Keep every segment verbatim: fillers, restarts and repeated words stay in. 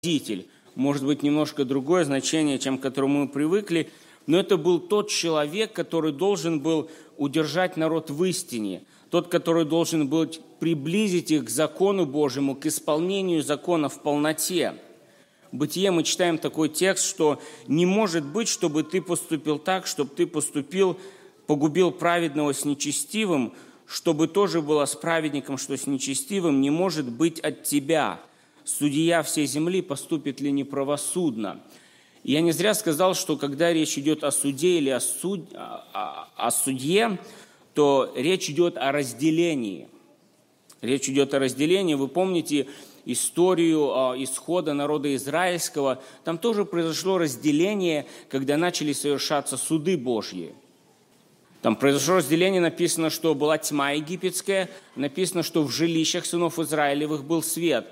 руководитель. Может быть, немножко другое значение, чем к которому мы привыкли, но это был тот человек, который должен был удержать народ в истине, тот, который должен был приблизить их к закону Божьему, к исполнению закона в полноте. В Бытие мы читаем такой текст, что не может быть, чтобы ты поступил так, чтобы ты поступил, погубил праведного с нечестивым, чтобы тоже было с праведником, что с нечестивым, не может быть от тебя. Судья всей земли поступит ли неправосудно? И я не зря сказал, что когда речь идет о суде или о, суд... о, о судье, то речь идет о разделении. Речь идет о разделении. Вы помните историю исхода народа израильского? Там тоже произошло разделение, когда начали совершаться суды Божьи. Там произошло разделение, написано, что была тьма египетская, написано, что в жилищах сынов Израилевых был свет.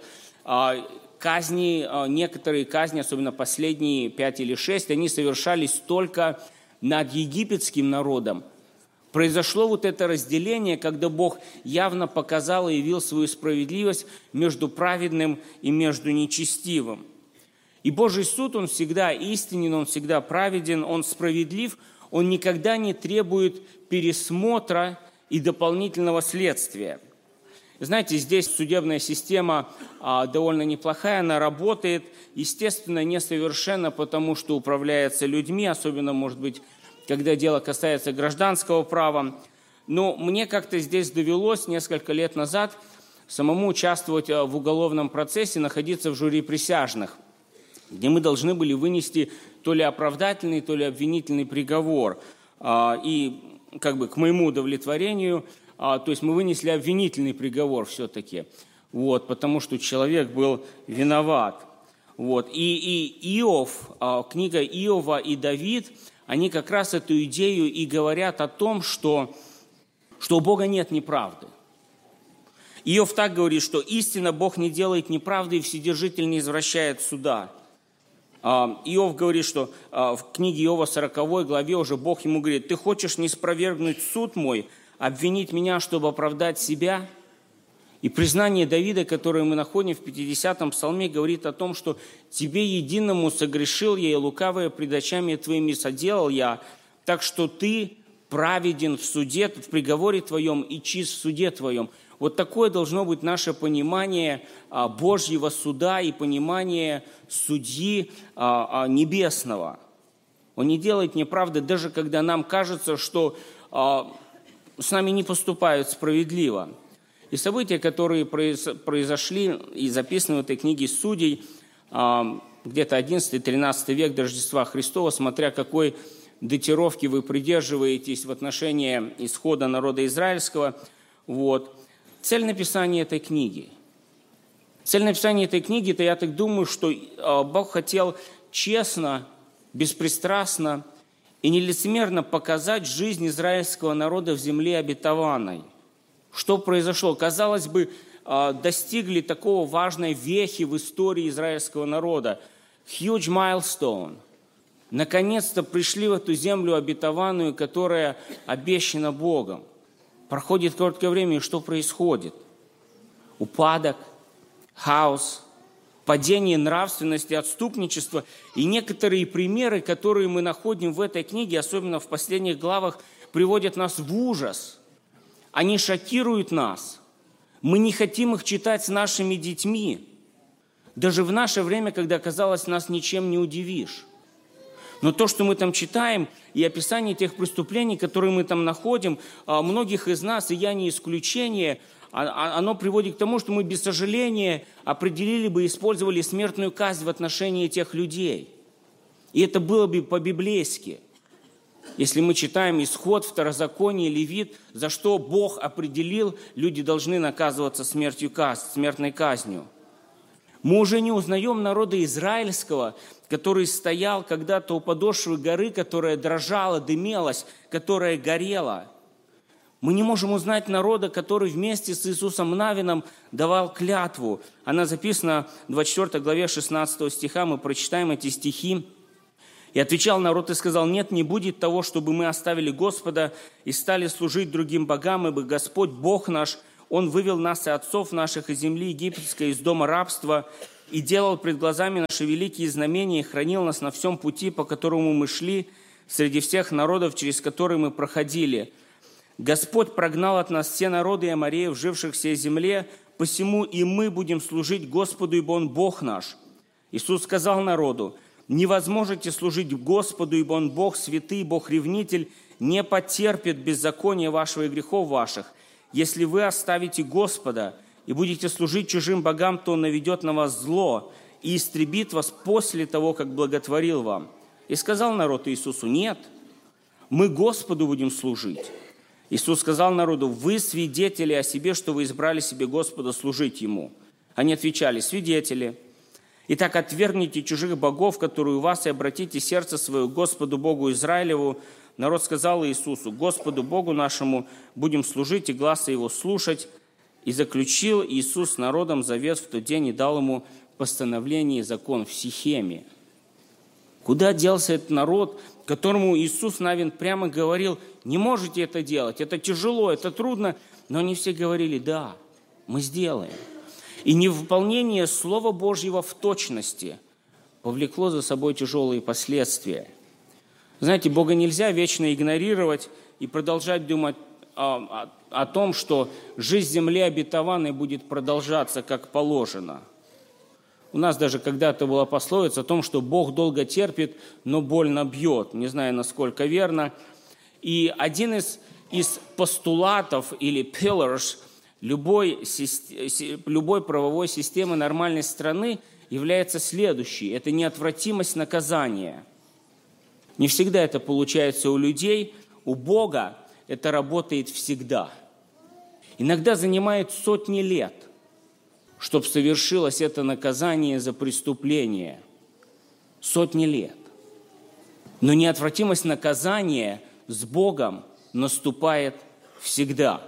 Казни, некоторые казни, особенно последние пять или шесть, они совершались только над египетским народом. Произошло вот это разделение, когда Бог явно показал и явил свою справедливость между праведным и между нечестивым. И Божий суд, он всегда истинен, он всегда праведен, он справедлив, он никогда не требует пересмотра и дополнительного следствия. Знаете, здесь судебная система а, довольно неплохая, она работает, естественно, несовершенно, потому что управляется людьми, особенно, может быть, когда дело касается гражданского права. Но мне как-то здесь довелось несколько лет назад самому участвовать в уголовном процессе, находиться в жюри присяжных, где мы должны были вынести то ли оправдательный, то ли обвинительный приговор. А, и как бы к моему удовлетворению, а, то есть мы вынесли обвинительный приговор все-таки, вот, потому что человек был виноват. Вот. И, и Иов, а, книга Иова и Давид, они как раз эту идею и говорят о том, что, что у Бога нет неправды. Иов так говорит, что истинно Бог не делает неправды, и Вседержитель не извращает суда. Иов говорит, что в книге Иова сороковой главе уже Бог ему говорит: «Ты хочешь неспровергнуть суд мой, обвинить меня, чтобы оправдать себя?» И признание Давида, которое мы находим в пятидесятом псалме, говорит о том, что «Тебе единому согрешил я, и лукавое пред очами твоими соделал я, так что ты праведен в суде, в приговоре твоем и чист в суде твоем». Вот такое должно быть наше понимание Божьего суда и понимание судьи небесного. Он не делает неправды, даже когда нам кажется, что с нами не поступают справедливо. И события, которые произошли и записаны в этой книге Судей, где-то одиннадцатый-тринадцатый век до Рождества Христова, смотря какой датировки вы придерживаетесь в отношении исхода народа израильского, вот. Цель написания этой книги. Цель написания этой книги, это я так думаю, что Бог хотел честно, беспристрастно и нелицемерно показать жизнь израильского народа в земле обетованной. Что произошло? Казалось бы, достигли такого важной вехи в истории израильского народа. Huge milestone. Наконец-то пришли в эту землю обетованную, которая обещана Богом. Проходит короткое время, и что происходит? Упадок, хаос, падение нравственности, отступничество. И некоторые примеры, которые мы находим в этой книге, особенно в последних главах, приводят нас в ужас. Они шокируют нас. Мы не хотим их читать с нашими детьми. Даже в наше время, когда, казалось, нас ничем не удивишь. Но то, что мы там читаем, и описание тех преступлений, которые мы там находим, многих из нас, и я не исключение, оно приводит к тому, что мы без сожаления определили бы и использовали смертную казнь в отношении тех людей. И это было бы по-библейски. Если мы читаем Исход, Второзаконие, Левит, за что Бог определил, люди должны наказываться смертью казнь, смертной казнью. Мы уже не узнаем народа израильского, который стоял когда-то у подошвы горы, которая дрожала, дымелась, которая горела. Мы не можем узнать народа, который вместе с Иисусом Навином давал клятву. Она записана в двадцать четвёртой главе шестнадцатого стиха, мы прочитаем эти стихи. «И отвечал народ и сказал: нет, не будет того, чтобы мы оставили Господа и стали служить другим богам, ибо Господь Бог наш, Он вывел нас и отцов наших из земли египетской, из дома рабства, и делал пред глазами наши великие знамения, и хранил нас на всем пути, по которому мы шли, среди всех народов, через которые мы проходили. Господь прогнал от нас все народы и амореев, живших в всей земле, посему и мы будем служить Господу, ибо Он Бог наш». Иисус сказал народу: «Не возможете служить Господу, ибо Он Бог святый, Бог-ревнитель, не потерпит беззакония вашего и грехов ваших. Если вы оставите Господа и будете служить чужим богам, то Он наведет на вас зло и истребит вас после того, как благотворил вам». И сказал народ Иисусу: «Нет, мы Господу будем служить». Иисус сказал народу: «Вы свидетели о себе, что вы избрали себе Господа служить Ему». Они отвечали: «Свидетели». «Итак, отвергните чужих богов, которые у вас, и обратите сердце свое к Господу Богу Израилеву». Народ сказал Иисусу: «Господу Богу нашему будем служить и гласа Его слушать». И заключил Иисус с народом завет в тот день и дал ему постановление и закон в Сихеме. Куда делся этот народ, которому Иисус Навин прямо говорил: «Не можете это делать, это тяжело, это трудно». Но они все говорили: «Да, мы сделаем». И невыполнение Слова Божьего в точности повлекло за собой тяжелые последствия. Знаете, Бога нельзя вечно игнорировать и продолжать думать о, о, о том, что жизнь земли обетованной будет продолжаться как положено. У нас даже когда-то была пословица о том, что Бог долго терпит, но больно бьет. Не знаю, насколько верно. И один из, из постулатов или pillars любой, любой правовой системы нормальной страны является следующий. Это неотвратимость наказания. Не всегда это получается у людей. У Бога это работает всегда. Иногда занимает сотни лет, чтобы совершилось это наказание за преступление. Сотни лет. Но неотвратимость наказания с Богом наступает всегда.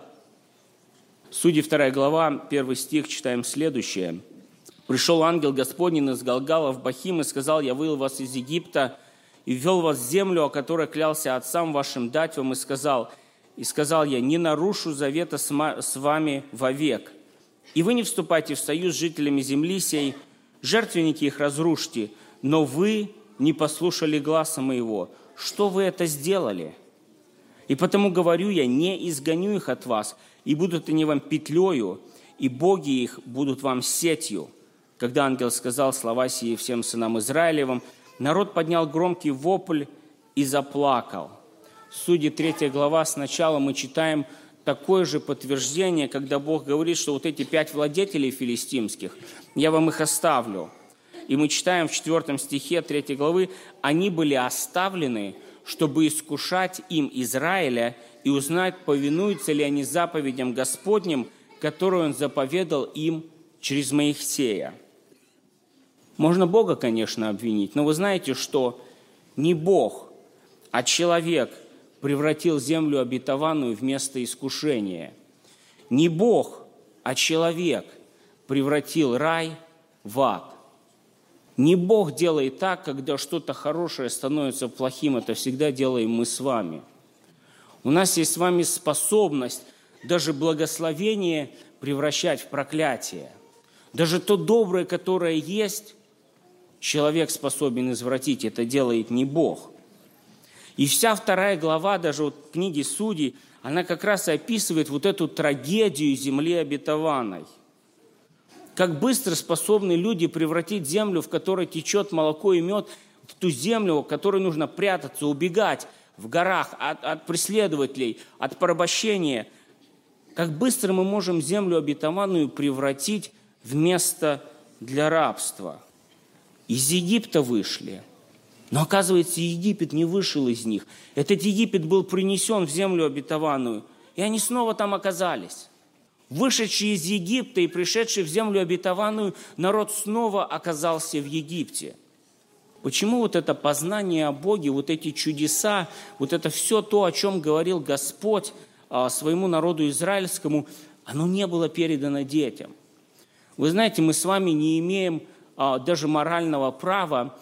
Судьи вторая глава, первый стих, читаем следующее. «Пришел ангел Господень из Галгала в Бахим и сказал: я вывел вас из Египта и ввел вас в землю, о которой клялся отцам вашим дать вам, и сказал, и сказал я: не нарушу завета с вами вовек. И вы не вступайте в союз с жителями земли сей, жертвенники их разрушьте, но вы не послушали гласа моего. Что вы это сделали? И потому говорю я: не изгоню их от вас, и будут они вам петлею, и боги их будут вам сетью». Когда ангел сказал слова сии всем сынам Израилевым, народ поднял громкий вопль и заплакал. Судьи третья глава, сначала мы читаем такое же подтверждение, когда Бог говорит, что вот эти пять владетелей филистимских, я вам их оставлю. И мы читаем в четвертом стихе третьей главы: они были оставлены, чтобы искушать им Израиля и узнать, повинуются ли они заповедям Господним, которые Он заповедал им через Моисея. Можно Бога, конечно, обвинить, но вы знаете, что не Бог, а человек превратил землю обетованную в место искушения. Не Бог, а человек превратил рай в ад. Не Бог делает так, когда что-то хорошее становится плохим, это всегда делаем мы с вами. У нас есть с вами способность даже благословение превращать в проклятие. Даже то доброе, которое есть, человек способен извратить, это делает не Бог. И вся вторая глава, даже вот книги Судей, она как раз и описывает вот эту трагедию земли обетованной. Как быстро способны люди превратить землю, в которой течет молоко и мед, в ту землю, в которой нужно прятаться, убегать в горах от, от преследователей, от порабощения. Как быстро мы можем землю обетованную превратить в место для рабства. Из Египта вышли. Но, оказывается, Египет не вышел из них. Этот Египет был принесен в землю обетованную, и они снова там оказались. Вышедший из Египта и пришедший в землю обетованную, народ снова оказался в Египте. Почему вот это познание о Боге, вот эти чудеса, вот это все то, о чем говорил Господь своему народу израильскому, оно не было передано детям? Вы знаете, мы с вами не имеем даже морального права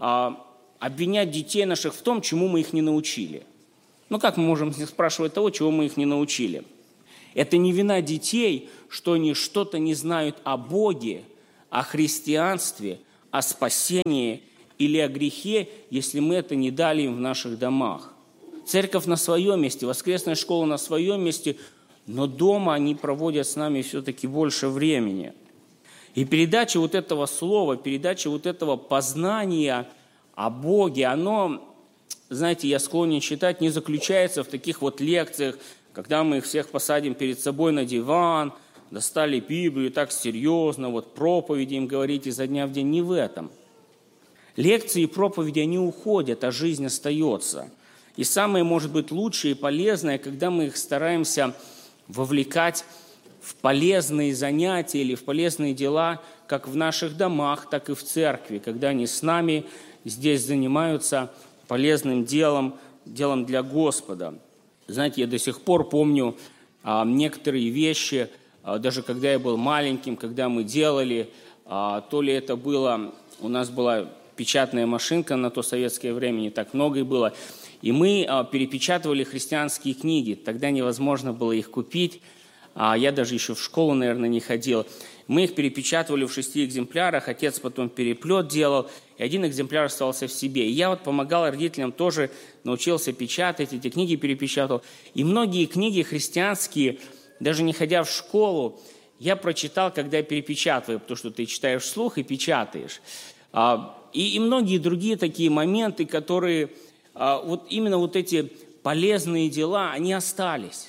обвинять детей наших в том, чему мы их не научили. Ну как мы можем спрашивать того, чего мы их не научили? Это не вина детей, что они что-то не знают о Боге, о христианстве, о спасении или о грехе, если мы это не дали им в наших домах. Церковь на своем месте, воскресная школа на своем месте, но дома они проводят с нами все-таки больше времени. И передача вот этого слова, передача вот этого познания о Боге, оно, знаете, я склонен считать, не заключается в таких вот лекциях, когда мы их всех посадим перед собой на диван, достали Библию, так серьезно, вот проповеди им говорить изо дня в день. Не в этом. Лекции и проповеди, они уходят, а жизнь остается. И самое, может быть, лучшее и полезное, когда мы их стараемся вовлекать в полезные занятия или в полезные дела, как в наших домах, так и в церкви, когда они с нами здесь занимаются полезным делом, делом для Господа. Знаете, я до сих пор помню а, некоторые вещи, а, даже когда я был маленьким, когда мы делали, а, то ли это было, у нас была печатная машинка на то советское время, не так много и было, и мы а, перепечатывали христианские книги. Тогда невозможно было их купить. А, я даже еще в школу, наверное, не ходил. Мы их перепечатывали в шести экземплярах. Отец потом переплет делал, и один экземпляр остался в себе. И я вот помогал родителям, тоже научился печатать, эти книги перепечатал. И многие книги христианские, даже не ходя в школу, я прочитал, когда я перепечатываю, потому что ты читаешь вслух и печатаешь. А, и, и многие другие такие моменты, которые... Вот именно вот эти полезные дела, они остались.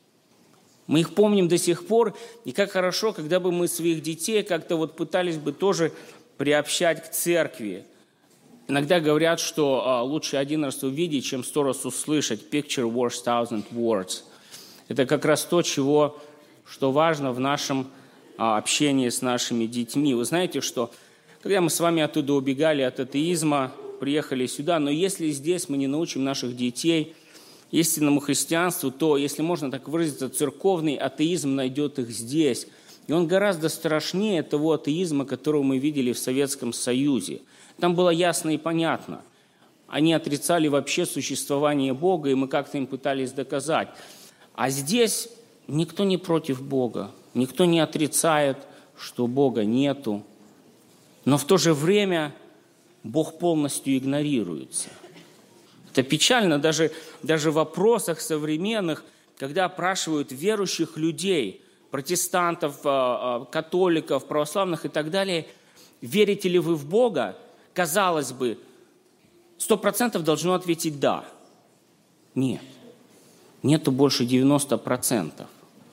Мы их помним до сих пор, и как хорошо, когда бы мы своих детей как-то вот пытались бы тоже приобщать к церкви. Иногда говорят, что а, лучше один раз увидеть, чем сто раз услышать. Picture worth thousand words. Это как раз то, чего, что важно в нашем а, общении с нашими детьми. Вы знаете, что когда мы с вами оттуда убегали от атеизма, приехали сюда, но если здесь мы не научим наших детей истинному христианству, то, если можно так выразиться, церковный атеизм найдет их здесь. И он гораздо страшнее того атеизма, которого мы видели в Советском Союзе. Там было ясно и понятно. Они отрицали вообще существование Бога, и мы как-то им пытались доказать. А здесь никто не против Бога, никто не отрицает, что Бога нету. Но в то же время Бог полностью игнорируется. Это печально даже, даже в вопросах современных, когда опрашивают верующих людей, протестантов, католиков, православных и так далее, верите ли вы в Бога? Казалось бы, сто процентов должно ответить «да». Нет. Нету больше девяносто процентов.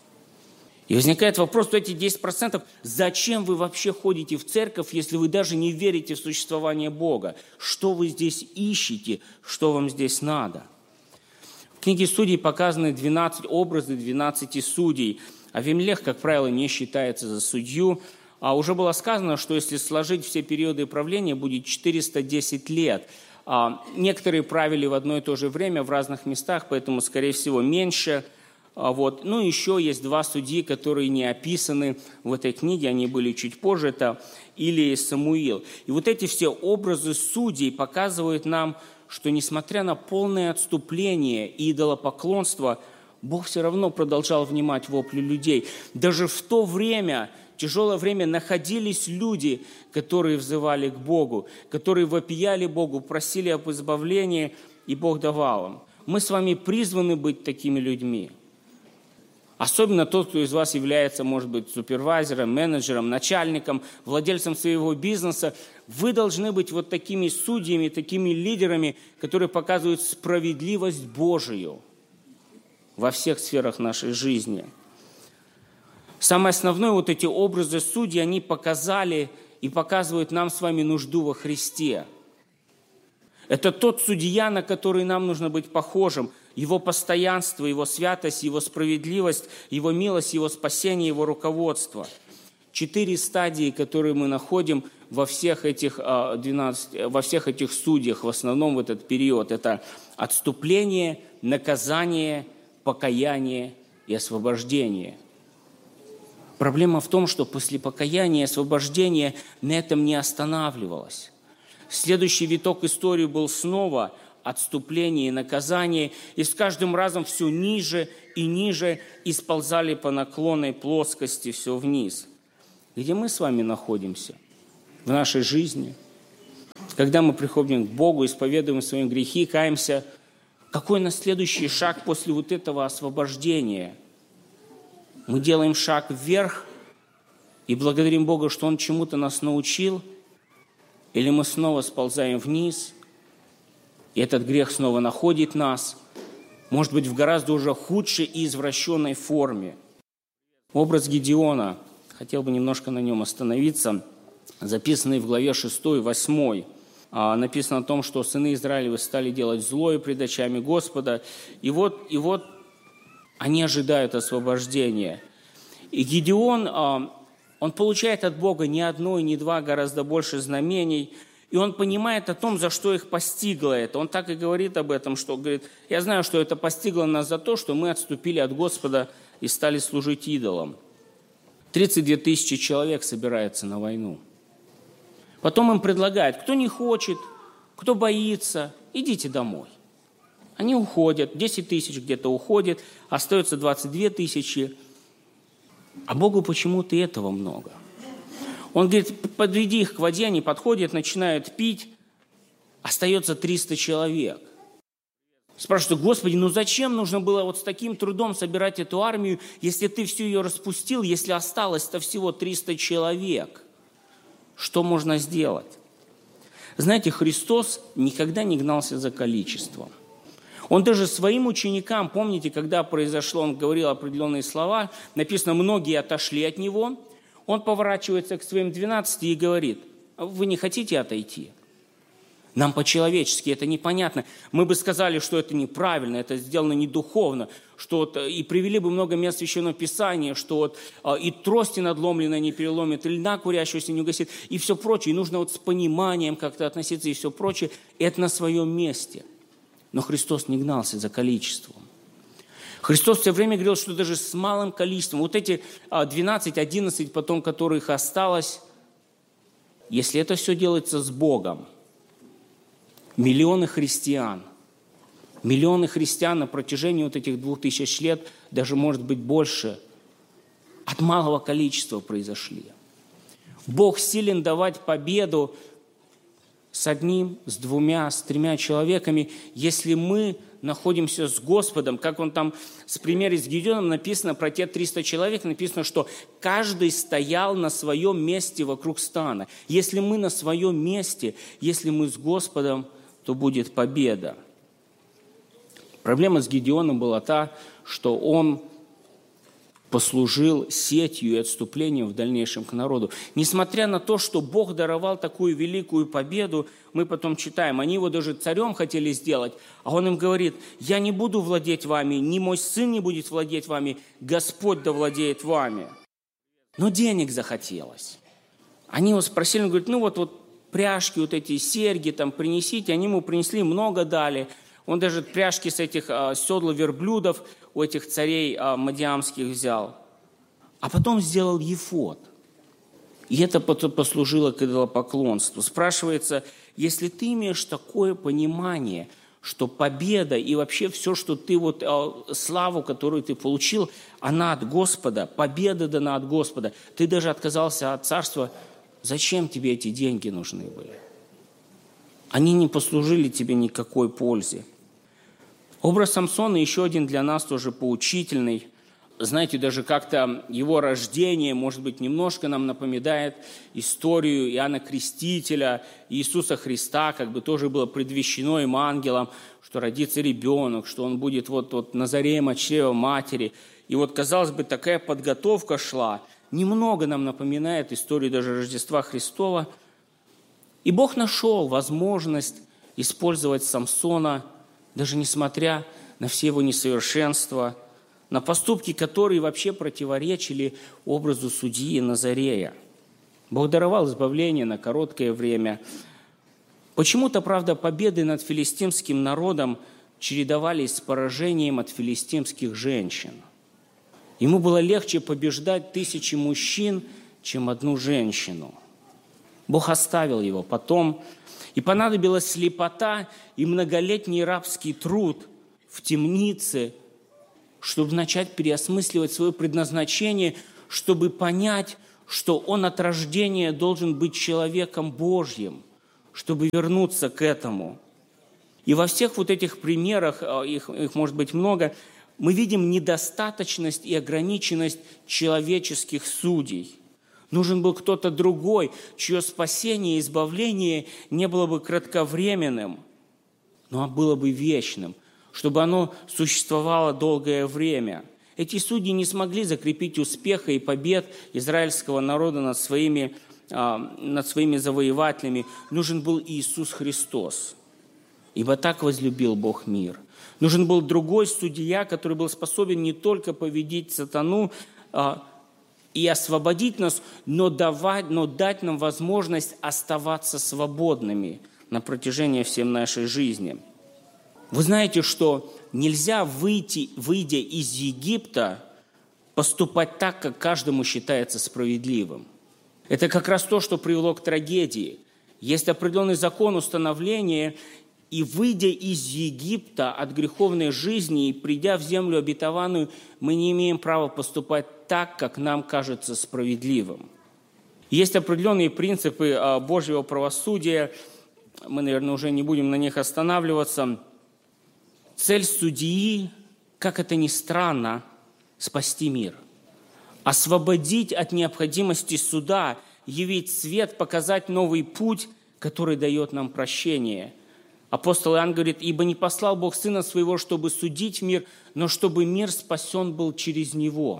И возникает вопрос, что эти десять процентов, зачем вы вообще ходите в церковь, если вы даже не верите в существование Бога? Что вы здесь ищете? Что вам здесь надо? В книге Судей показаны двенадцать образов двенадцати судей. Авимелех, как правило, не считается за судью. А уже было сказано, что если сложить все периоды правления, будет четыреста десять лет. А некоторые правили в одно и то же время в разных местах, поэтому, скорее всего, меньше. Вот. Ну, еще есть два судьи, которые не описаны в этой книге, они были чуть позже, это Илия и Самуил. И вот эти все образы судей показывают нам, что несмотря на полное отступление и идолопоклонство, Бог все равно продолжал внимать вопли людей. Даже в то время, тяжелое время, находились люди, которые взывали к Богу, которые вопияли Богу, просили об избавлении, и Бог давал им. Мы с вами призваны быть такими людьми. Особенно тот, кто из вас является, может быть, супервайзером, менеджером, начальником, владельцем своего бизнеса. Вы должны быть вот такими судьями, такими лидерами, которые показывают справедливость Божию во всех сферах нашей жизни. Самое основное, вот эти образы судей, они показали и показывают нам с вами нужду во Христе. Это тот судья, на который нам нужно быть похожим. Его постоянство, его святость, его справедливость, его милость, его спасение, его руководство. Четыре стадии, которые мы находим во всех этих, двенадцати, во всех этих судьях, в основном в этот период. Это отступление, наказание, покаяние и освобождение. Проблема в том, что после покаяния и освобождения на этом не останавливалось. Следующий виток истории был снова отступление и наказание, и с каждым разом все ниже и ниже и сползали по наклонной плоскости все вниз. где мы с вами находимся в нашей жизни. Когда мы приходим к Богу, исповедуем свои грехи, каемся, какой у нас следующий шаг после вот этого освобождения? Мы делаем шаг вверх и благодарим Бога, что Он чему-то нас научил, или мы снова сползаем вниз, и этот грех снова находит нас, может быть, в гораздо уже худшей и извращенной форме. Образ Гедеона, хотел бы немножко на нем остановиться, записанный в главе шестой, восьмой. Написано о том, что сыны Израилевы стали делать злое пред очами Господа, и вот, и вот они ожидают освобождения. И Гедеон, он получает от Бога не одно и не два, гораздо больше знамений, и он понимает о том, за что их постигло это. Он так и говорит об этом, что говорит, я знаю, что это постигло нас за то, что мы отступили от Господа и стали служить идолам. тридцать две тысячи человек собирается на войну. Потом им предлагают, кто не хочет, кто боится, идите домой. Они уходят, десять тысяч где-то уходят, остается двадцать две тысячи. А Богу почему-то этого много. Он говорит, подведи их к воде, они подходят, начинают пить, остается триста человек. Спрашивают, Господи, ну зачем нужно было вот с таким трудом собирать эту армию, если ты всю ее распустил, если осталось-то всего триста человек? Что можно сделать? Знаете, Христос никогда не гнался за количеством. Он даже своим ученикам, помните, когда произошло, он говорил определенные слова, написано, многие отошли от него, он поворачивается к своим двенадцати и говорит, вы не хотите отойти? Нам по-человечески это непонятно. Мы бы сказали, что это неправильно, это сделано не духовно, что вот, и привели бы много мест Священного Писания, что вот, и трости надломленные не переломит, и льна курящегося не угасит, и все прочее. И нужно вот с пониманием как-то относиться и все прочее. Это на своем месте. Но Христос не гнался за количеством. Христос все время говорил, что даже с малым количеством, вот эти двенадцать, одиннадцать, потом которых осталось, если это все делается с Богом, миллионы христиан, миллионы христиан на протяжении вот этих двух тысяч лет, даже может быть больше, от малого количества произошли. Бог силен давать победу с одним, с двумя, с тремя человеками, если мы находимся с Господом. Как он там в примере с Гедеоном написано про те триста человек, написано, что каждый стоял на своем месте вокруг стана. Если мы на своем месте, если мы с Господом, то будет победа. Проблема с Гедеоном была та, что он послужил сетью и отступлением в дальнейшем к народу. Несмотря на то, что Бог даровал такую великую победу, мы потом читаем, они его даже царем хотели сделать, а он им говорит, я не буду владеть вами, ни мой сын не будет владеть вами, Господь да владеет вами. Но денег захотелось. Они его спросили, он говорит, ну вот, вот пряжки, вот эти серьги там принесите, они ему принесли, много дали. Он даже пряжки с этих а, седла верблюдов у этих царей а, мадиамских взял. А потом сделал ефод. И это послужило к идолопоклонству. Спрашивается, если ты имеешь такое понимание, что победа и вообще все, что ты, вот а, славу, которую ты получил, она от Господа, победа дана от Господа, ты даже отказался от царства, зачем тебе эти деньги нужны были? Они не послужили тебе никакой пользе. Образ Самсона еще один для нас тоже поучительный. Знаете, даже как-то его рождение, может быть, немножко нам напоминает историю Иоанна Крестителя, Иисуса Христа, как бы тоже было предвещено им ангелом, что родится ребенок, что он будет вот, вот Назареем от чрева матери. И вот, казалось бы, такая подготовка шла. Немного нам напоминает историю даже Рождества Христова. И Бог нашел возможность использовать Самсона, даже несмотря на все его несовершенства, на поступки, которые вообще противоречили образу судьи Назарея. Бог даровал избавление на короткое время. Почему-то, правда, победы над филистимским народом чередовались с поражением от филистимских женщин. Ему было легче побеждать тысячи мужчин, чем одну женщину. Бог оставил его потом, и понадобилась слепота и многолетний рабский труд в темнице, чтобы начать переосмысливать свое предназначение, чтобы понять, что он от рождения должен быть человеком Божьим, чтобы вернуться к этому. И во всех вот этих примерах, их, их может быть много, мы видим недостаточность и ограниченность человеческих судей. Нужен был кто-то другой, чье спасение и избавление не было бы кратковременным, но было бы вечным, чтобы оно существовало долгое время. Эти судьи не смогли закрепить успеха и побед израильского народа над своими, над своими завоевателями. Нужен был Иисус Христос. Ибо так возлюбил Бог мир. Нужен был другой судья, который был способен не только победить сатану а, и освободить нас, но, давать, но дать нам возможность оставаться свободными на протяжении всей нашей жизни. Вы знаете, что нельзя выйти, выйдя из Египта, поступать так, как каждому считается справедливым. Это как раз то, что привело к трагедии. Есть определенный закон установления, и, выйдя из Египта от греховной жизни и придя в землю обетованную, мы не имеем права поступать так, как нам кажется справедливым. Есть определенные принципы Божьего правосудия, мы, наверное, уже не будем на них останавливаться. Цель судьи, как это ни странно, спасти мир, освободить от необходимости суда, явить свет, показать новый путь, который дает нам прощение. Апостол Иоанн говорит: «Ибо не послал Бог Сына Своего, чтобы судить мир, но чтобы мир спасен был через Него».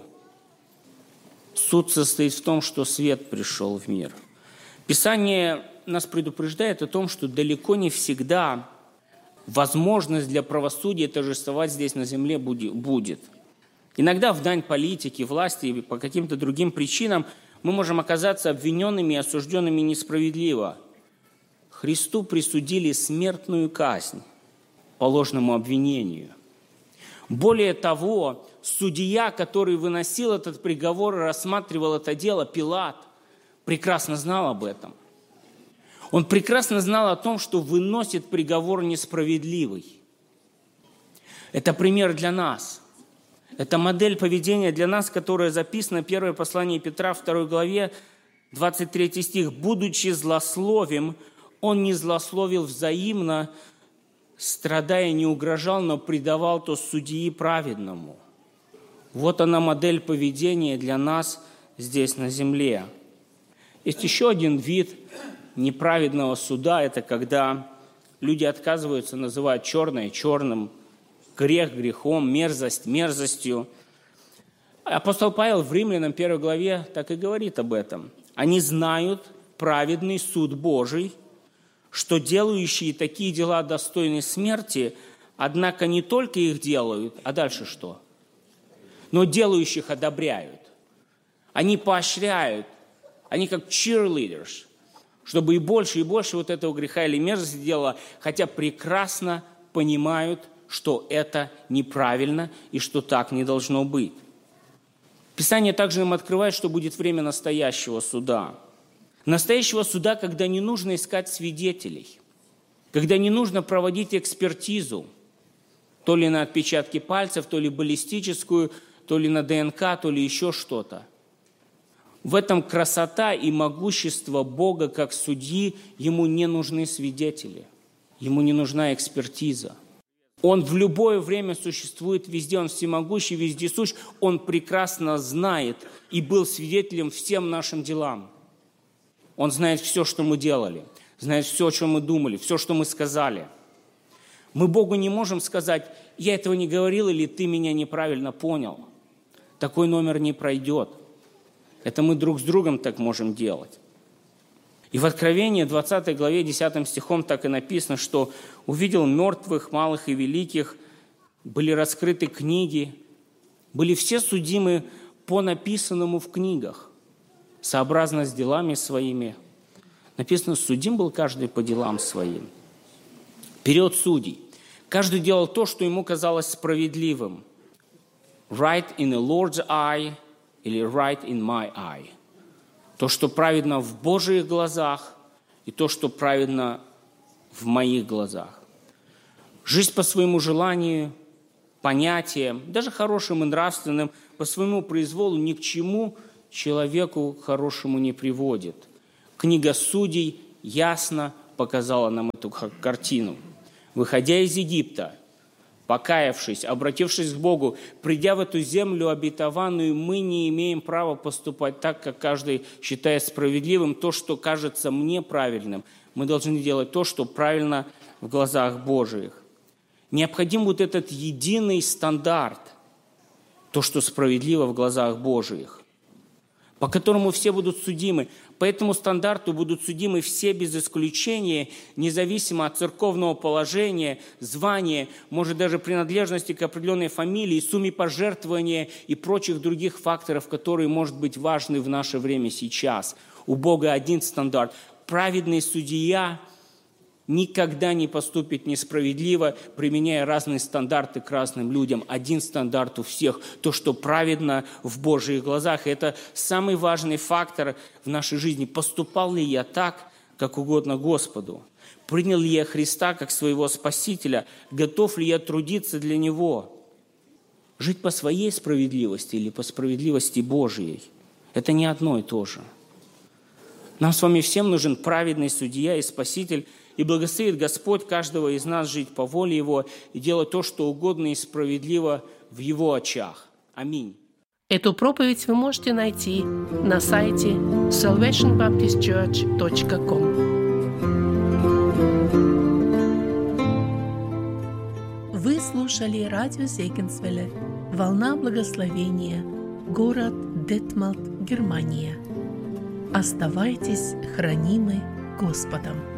Суд состоит в том, что свет пришел в мир. Писание нас предупреждает о том, что далеко не всегда возможность для правосудия торжествовать здесь на земле будет. Иногда в дань политике, власти или по каким-то другим причинам мы можем оказаться обвиненными и осужденными несправедливо. Христу присудили смертную казнь по ложному обвинению. Более того, судья, который выносил этот приговор и рассматривал это дело, Пилат, прекрасно знал об этом. Он прекрасно знал о том, что выносит приговор несправедливый. Это пример для нас. Это модель поведения для нас, которая записана в первое послание Петра, второй главе, двадцать третий стих. «Будучи злословим, он не злословил взаимно, страдая, не угрожал, но предавал то судьи праведному». Вот она модель поведения для нас здесь на земле. Есть еще один вид неправедного суда. Это когда люди отказываются называть черное черным, грех грехом, мерзость мерзостью. Апостол Павел в Римлянам первой главе так и говорит об этом. Они знают праведный суд Божий, что делающие такие дела достойны смерти, однако не только их делают, а дальше что? Но делающих одобряют. Они поощряют, они как cheerleaders, чтобы и больше, и больше вот этого греха или мерзости делала, хотя прекрасно понимают, что это неправильно и что так не должно быть. Писание также нам открывает, что будет время настоящего суда. Настоящего суда, когда не нужно искать свидетелей, когда не нужно проводить экспертизу, то ли на отпечатки пальцев, то ли баллистическую, то ли на ДНК, то ли еще что-то. В этом красота и могущество Бога как судьи, ему не нужны свидетели, ему не нужна экспертиза. Он в любое время существует везде, он всемогущий, вездесущ, он прекрасно знает и был свидетелем всем нашим делам. Он знает все, что мы делали, знает все, о чем мы думали, все, что мы сказали. Мы Богу не можем сказать: «Я этого не говорил» или «Ты меня неправильно понял». Такой номер не пройдет. Это мы друг с другом так можем делать. И в Откровении, двадцатой главе, десятым стихом так и написано, что «увидел мертвых, малых и великих, были раскрыты книги, были все судимы по написанному в книгах, сообразно с делами своими». Написано, судим был каждый по делам своим. Период судей. Каждый делал то, что ему казалось справедливым. Right in the Lord's eye или right in my eye. То, что праведно в Божьих глазах, и то, что праведно в моих глазах. Жизнь по своему желанию, понятиям, даже хорошим и нравственным, по своему произволу ни к чему человеку к хорошему не приводит. Книга Судей ясно показала нам эту картину. Выходя из Египта, покаявшись, обратившись к Богу, придя в эту землю обетованную, мы не имеем права поступать так, как каждый считает справедливым, то, что кажется мне правильным. Мы должны делать то, что правильно в глазах Божиих. Необходим вот этот единый стандарт, то, что справедливо в глазах Божиих, по которому все будут судимы. По этому стандарту будут судимы все без исключения, независимо от церковного положения, звания, может даже принадлежности к определенной фамилии, сумме пожертвования и прочих других факторов, которые, может быть, важны в наше время сейчас. У Бога один стандарт. Праведный судья никогда не поступит несправедливо, применяя разные стандарты к разным людям. Один стандарт у всех. То, что праведно в Божьих глазах. Это самый важный фактор в нашей жизни. Поступал ли я так, как угодно Господу? Принял ли я Христа как своего Спасителя? Готов ли я трудиться для Него? Жить по своей справедливости или по справедливости Божьей? Это не одно и то же. Нам с вами всем нужен праведный судья и Спаситель, и благословит Господь каждого из нас жить по воле Его и делать то, что угодно и справедливо в Его очах. Аминь. Эту проповедь вы можете найти на сайте salvation baptist church точка com. Вы слушали радио Зегенсвелле «Волна благословения», город Детмалт, Германия. Оставайтесь хранимы Господом.